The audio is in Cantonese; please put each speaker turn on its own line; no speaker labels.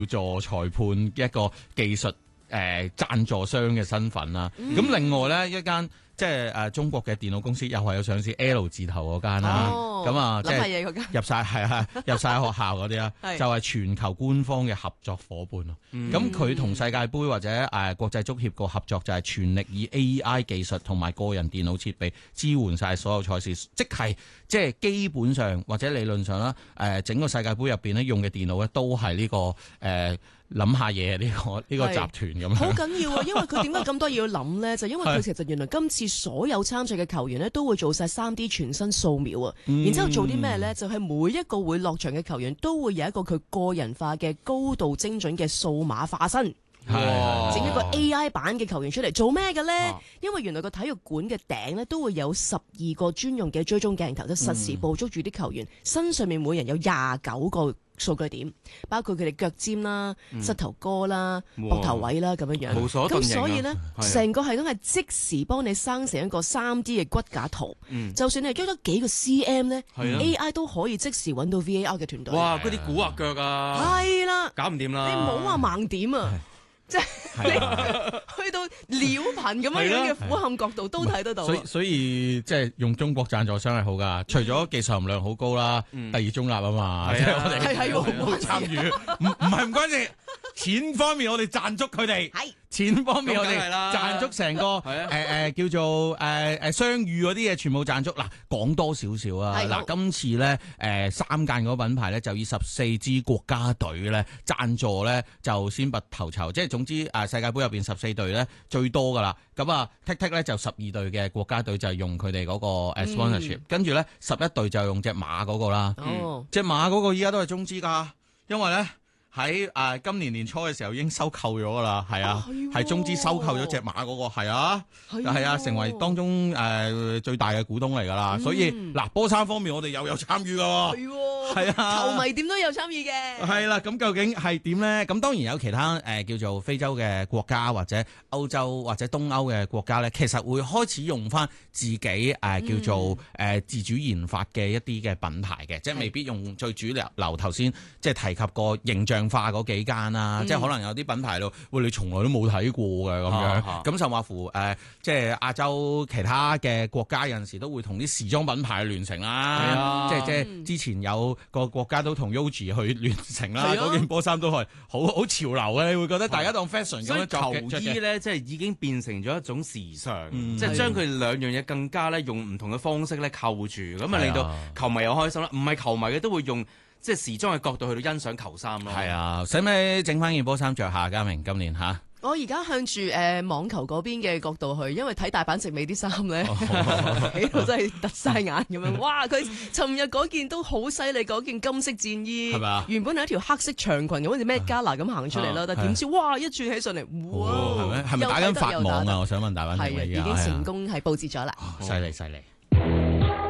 助裁判一個技術贊助商嘅身份啦。咁另外咧一間即係中國嘅電腦公司又係有上市 L 字頭嗰間啦。咁即係入晒入晒學校嗰啲啦，就係全球官方嘅合作伙伴咯。咁佢同世界盃或者國際足協個合作就係全力以 AI 技術同埋個人電腦設備支援晒所有賽事，即係基本上或者理論上啦，整個世界盃入邊咧用嘅電腦咧都係呢個諗下嘢呢個集團咁樣。
好緊要啊！因為佢點解咁多嘢要諗咧？就因為佢其實原來今次所有參賽嘅球員咧都會做晒 3D 全身掃描啊，然之後做啲咩咧？就係每一個會落場嘅球員都會有一個佢個人化嘅高度精準嘅數碼化身。整一個 AI 版嘅球員出嚟做咩嘅咧？因為原來個體育館嘅頂咧都會有12個專用嘅追蹤鏡頭，就實時捕捉住啲球員身上面每人有29個數據點，包括佢哋腳尖啦、膝頭哥啦、膊頭位啦咁樣樣。咁所以咧，成個系統係即時幫你生成一個 3D 嘅骨架圖。就算你係喐咗幾個 cm 咧，AI 都可以即時揾到 VAR 嘅團隊。
哇！嗰啲古惑腳啊，
係啦，
搞唔掂啦！
你唔好話盲點啊！即係你去到鳥頻咁樣嘅俯瞰角度都睇得到。
所以即係用中國贊助商係好噶，除咗技術含量好高啦，第二中立啊嘛，即係我哋係參與，唔係唔關事。錢方面我哋賺足佢哋，錢方面我哋賺足成個叫做商譽嗰啲嘢全部賺足。嗱，講多少少啊，嗱，今次咧3間嗰個品牌咧就以14支國家隊咧贊助咧就先拔頭籌，即係總之世界盃入邊14隊咧最多噶啦。咁踢咧就12隊嘅國家隊就用佢哋嗰個 sponsorship，跟住咧11隊就用隻馬嗰個啦。隻馬嗰個依家都係中資噶，因為咧。喺今年年初嘅時候已經收購咗噶啦，係啊，係中資收購咗隻馬嗰個，係啊，成為當中最大嘅股東嚟噶啦。所以嗱，波衫方面我哋又有參與噶，係啊，
球迷點都有參與嘅。
係啦，咁究竟係點咧？咁當然有其他叫做非洲嘅國家或者歐洲或者東歐嘅國家咧，其實會開始用翻自己叫做自主研發嘅一啲嘅品牌嘅，即係未必用最主流頭先即係提及過形象化嗰幾間啦，即係可能有啲品牌咯，喂，你從來都冇睇過嘅咁樣，咁甚或乎即係亞洲其他嘅國家有陣時都會同啲時裝品牌聯乘啦，即係之前有個國家都同 Yogi 去聯乘啦，嗰件波衫都係好潮流嘅，你會覺得大家當 fashion 咁樣
球衣咧，即係已經變成咗一種時尚，即係將佢兩樣嘢更加咧用唔同嘅方式咧扣住，咁啊令到球迷又開心啦，唔係球迷嘅都會用。即係時裝嘅角度去到欣賞球衫咯。係啊，
使唔使整翻件波衫着下？嘉明今年吓。
我而家向住網球嗰邊嘅角度去，因為睇大阪直美啲衫咧，喺度真係突晒眼咁樣。哇！佢尋日嗰件都好犀利，嗰件金色戰衣，係咪？原本係一條黑色長裙，好似咩加拿咁行出嚟啦，但點知哇一轉起上嚟，哇！
係咪打緊法網啊？我想問大阪直美
已經成功係佈置咗啦。
犀利犀利。